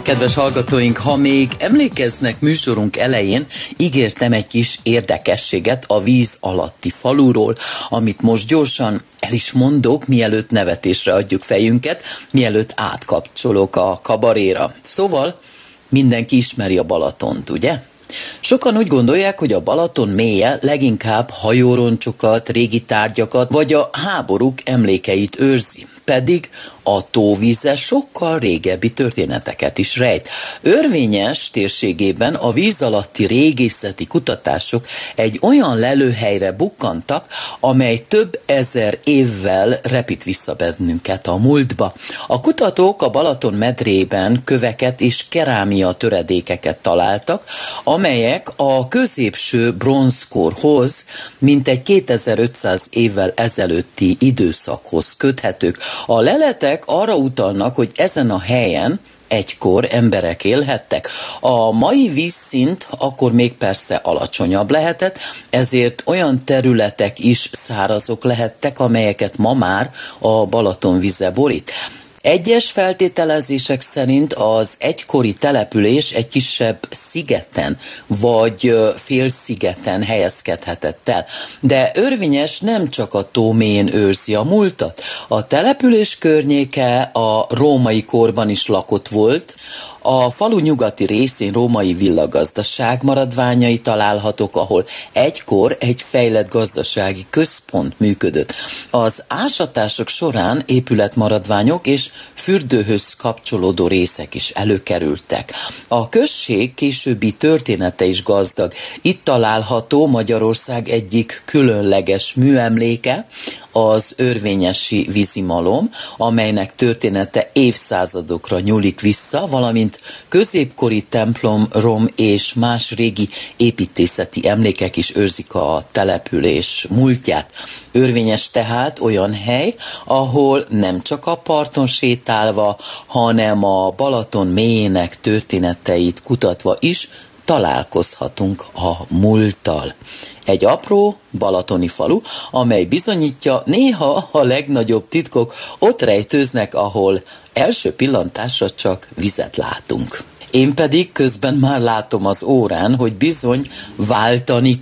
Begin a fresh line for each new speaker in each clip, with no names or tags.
Kedves hallgatóink, ha még emlékeznek, műsorunk elején ígértem egy kis érdekességet a víz alatti faluról, amit most gyorsan el is mondok, mielőtt nevetésre adjuk fejünket, mielőtt átkapcsolok a kabaréra. Szóval mindenki ismeri a Balatont, ugye? Sokan úgy gondolják, hogy a Balaton mélye leginkább hajóroncsokat, régi tárgyakat vagy a háborúk emlékeit őrzi. Pedig a tóvíze sokkal régebbi történeteket is rejt. Örvényes térségében a víz alatti régészeti kutatások egy olyan lelőhelyre bukkantak, amely több ezer évvel repít vissza bennünket a múltba. A kutatók a Balaton medrében köveket és kerámia töredékeket találtak, amelyek a középső bronzkorhoz, mintegy 2500 évvel ezelőtti időszakhoz köthetők. A leletek arra utalnak, hogy ezen a helyen egykor emberek élhettek. A mai vízszint akkor még persze alacsonyabb lehetett, ezért olyan területek is szárazok lehettek, amelyeket ma már a Balaton vize borít. Egyes feltételezések szerint az egykori település egy kisebb szigeten vagy félszigeten helyezkedhetett el. De Örvényes nem csak a tó mélyén őrzi a múltat. A település környéke a római korban is lakott volt. A falu nyugati részén római villagazdaság maradványai találhatók, ahol egykor egy fejlett gazdasági központ működött. Az ásatások során épületmaradványok és fürdőhöz kapcsolódó részek is előkerültek. A község későbbi története is gazdag. Itt található Magyarország egyik különleges műemléke, az örvényesi vízimalom, amelynek története évszázadokra nyúlik vissza, valamint középkori templom, rom és más régi építészeti emlékek is őrzik a település múltját. Örvényes tehát olyan hely, ahol nem csak a parton sétálva, hanem a Balaton mélyének történeteit kutatva is találkozhatunk a múlttal. Egy apró balatoni falu, amely bizonyítja, néha a legnagyobb titkok ott rejtőznek, ahol első pillantásra csak vizet látunk. Én pedig közben már látom az órán, hogy bizony váltani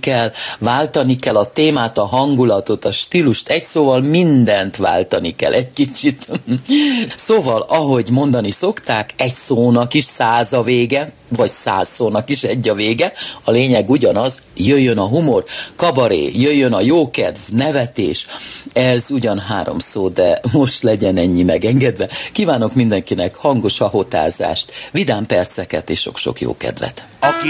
kell a témát, a hangulatot, a stílust, egy szóval mindent váltani kell egy kicsit. Szóval, ahogy mondani szokták, egy szónak is 100 a vége, vagy 100 szónak is 1 a vége, a lényeg ugyanaz, jöjjön a humor, kabaré, jöjjön a jókedv, nevetés, ez ugyan 3 szó, de most legyen ennyi megengedve. Kívánok mindenkinek hangos hahotázást, vidám perceket és sok-sok jókedvet.